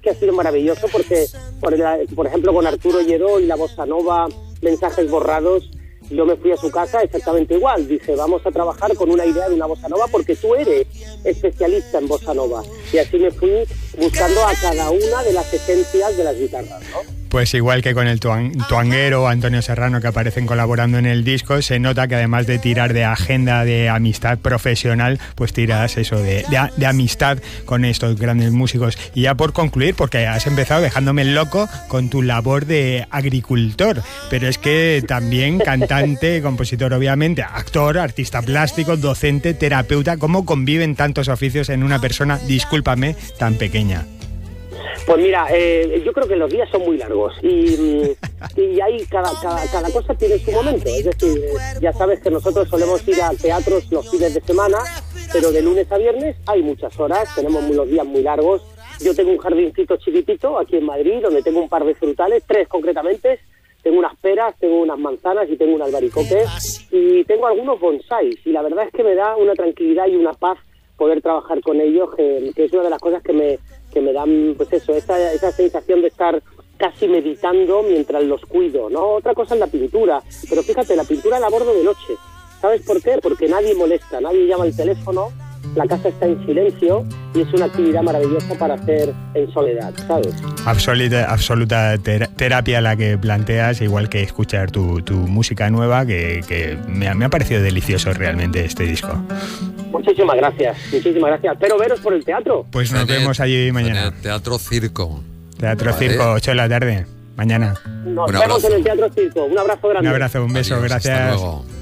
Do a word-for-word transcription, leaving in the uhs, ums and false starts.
que ha sido maravilloso porque, por, la, por ejemplo, con Arturo Lledó y la bossa nova, Mensajes borrados, yo me fui a su casa exactamente igual. Dije, vamos a trabajar con una idea de una bossa nova porque tú eres especialista en bossa nova. Y así me fui buscando a cada una de las esencias de las guitarras, ¿no? Pues igual que con el tuan, tuanguero Antonio Serrano, que aparecen colaborando en el disco, se nota que además de tirar de agenda de amistad profesional, pues tiras eso de, de, de amistad con estos grandes músicos. Y ya por concluir, porque has empezado dejándome loco con tu labor de agricultor, pero es que también cantante, compositor obviamente, actor, artista plástico, docente, terapeuta. ¿Cómo conviven tantos oficios en una persona, discúlpame, tan pequeña? Pues mira, eh, yo creo que los días son muy largos y, y ahí cada, cada, cada cosa tiene su momento. Es decir, ya sabes que nosotros solemos ir a teatros los fines de semana, pero de lunes a viernes hay muchas horas, tenemos los días muy largos. Yo tengo un jardincito chiquitito aquí en Madrid, donde tengo un par de frutales, tres concretamente. Tengo unas peras, tengo unas manzanas y tengo un albaricoque y tengo algunos bonsáis. Y la verdad es que me da una tranquilidad y una paz poder trabajar con ellos, que, que es una de las cosas que me... que me dan, pues eso, esa, esa sensación de estar casi meditando mientras los cuido, ¿no? Otra cosa es la pintura, pero fíjate, la pintura la abordo de noche. ¿Sabes por qué? Porque nadie molesta, nadie llama al teléfono, la casa está en silencio y es una actividad maravillosa para hacer en soledad, ¿sabes? Absoluta, absoluta ter- terapia la que planteas, igual que escuchar tu, tu música nueva, que, que me, ha, me ha parecido delicioso realmente este disco. Muchísimas gracias, muchísimas gracias. Espero veros por el teatro. Pues nos Tenet, vemos allí mañana. Teatro Circo. Teatro vale. Circo, ocho de la tarde, mañana. Nos un vemos abrazo. En el Teatro Circo. Un abrazo grande. Un abrazo, un beso, Adiós, gracias. Hasta luego.